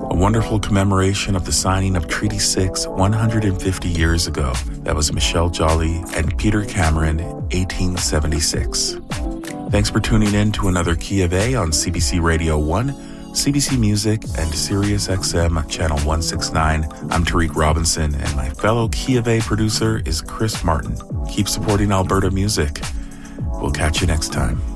a wonderful commemoration of the signing of Treaty 6 150 years ago. That was Michelle Jolly and Peter Cameron, 1876. Thanks for tuning in to another Key of A on CBC Radio 1, CBC Music, and Sirius XM Channel 169. I'm Tariq Robinson, and my fellow Key of A producer is Chris Martin. Keep supporting Alberta music. We'll catch you next time.